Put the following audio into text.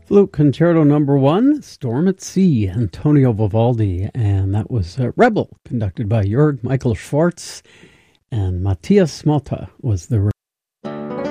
Flute Concerto Number 1, Storm at Sea, Antonio Vivaldi, and that was Rebel, conducted by Jörg Michael Schwartz, and Matthias Malta was the